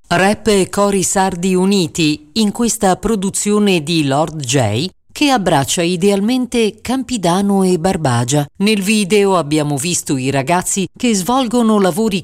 Rap e cori sardi uniti in questa produzione di Lord J che abbraccia idealmente Campidano e Barbagia. Nel video abbiamo visto i ragazzi che svolgono lavori